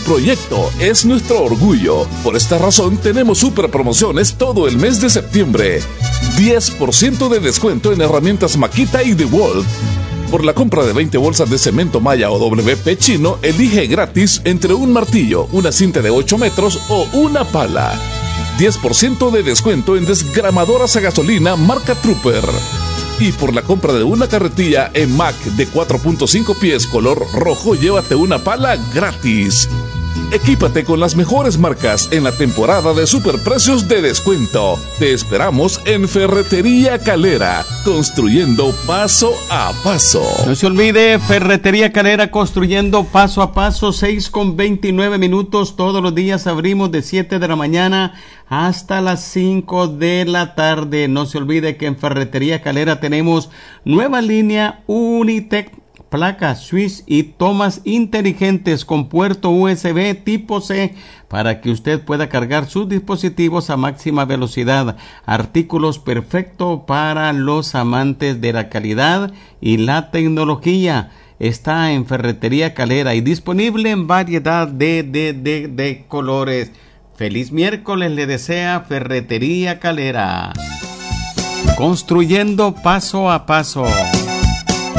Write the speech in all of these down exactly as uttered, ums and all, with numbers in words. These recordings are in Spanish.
proyecto es nuestro orgullo. Por esta razón tenemos super promociones todo el mes de septiembre. diez por ciento de descuento en herramientas Makita y DeWalt. Por la compra de veinte bolsas de cemento Maya o W P chino, elige gratis entre un martillo, una cinta de ocho metros o una pala. diez por ciento de descuento en desgramadoras a gasolina marca Trooper. Y por la compra de una carretilla en Mack de cuatro punto cinco pies color rojo, llévate una pala gratis. Equípate con las mejores marcas en la temporada de superprecios de descuento. Te esperamos en Ferretería Calera, construyendo paso a paso. No se olvide, Ferretería Calera, construyendo paso a paso, seis con veintinueve minutos. Todos los días abrimos de siete de la mañana hasta las cinco de la tarde. No se olvide que en Ferretería Calera tenemos nueva línea Unitec, placas Swiss y tomas inteligentes con puerto U S B tipo C para que usted pueda cargar sus dispositivos a máxima velocidad. Artículos perfectos para los amantes de la calidad y la tecnología. Está en Ferretería Calera y disponible en variedad de, de, de, de colores. Feliz miércoles le desea Ferretería Calera. Construyendo paso a paso.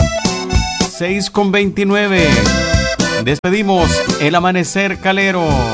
seis con veintinueve. Despedimos el amanecer calero.